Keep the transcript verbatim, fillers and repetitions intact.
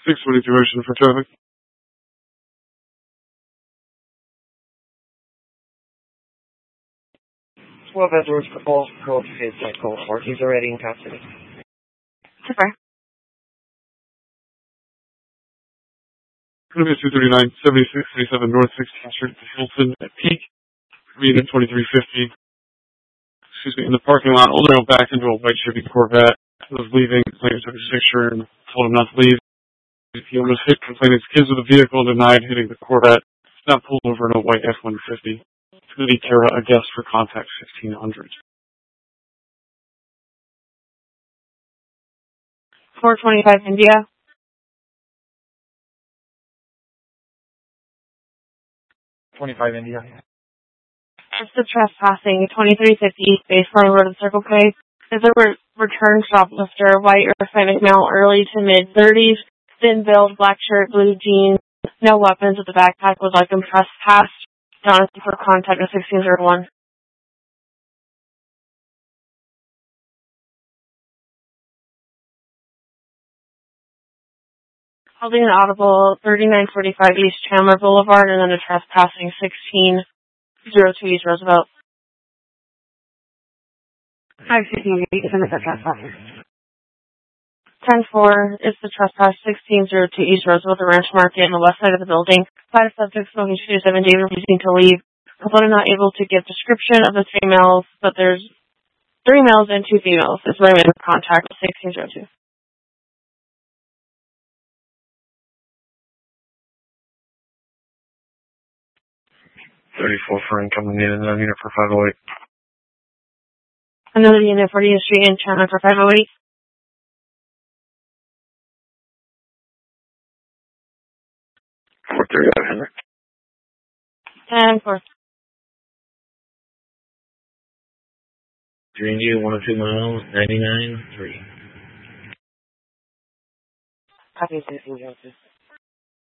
six twenty-two Ocean for traffic. twelve Edwards for Falls Code Fifth Cycle. He's already in custody. Super. Columbia two thirty-nine, seventy-six twenty-seven North sixteenth Street to Hilton at Peak. Read at twenty-three fifty. Excuse me, in the parking lot, Older backed into a white Chevy Corvette. Was leaving, complainant took his picture and told him not to leave. He almost hit complainant's kids with a vehicle and denied hitting the Corvette. He's now pulled over in a white F one fifty. Committee Terra, a guest for contact fifteen hundred. four twenty-five India. twenty-five India. It's the trespassing, twenty-three fifty Baseline Road and Circle K. Is a re- return shoplifter, white or Hispanic male, early to mid-thirties, thin build, black shirt, blue jeans, no weapons with the backpack, would like him trespassed. Down for contact at sixteen oh one. Holding an audible thirty-nine forty-five East Chandler Boulevard and then a trespassing sixteen oh two East Roosevelt. Hi, sixteen oh eight, send us a trespass. ten four is the trespass sixteen oh two East Roosevelt, the Ranch Market on the west side of the building. Five subjects smoking two seven days refusing to leave. Complainant not able to give description of the three males, but there's three males and two females. It's where I'm in contact with sixteen oh two. thirty-four for incoming unit, another unit for five oh eight. Another unit, fortieth Street in Chandler for five oh eight. four thirty-five Henry. ten four. Green View, one oh two miles, ninety-nine three. Copy sixteen oh two.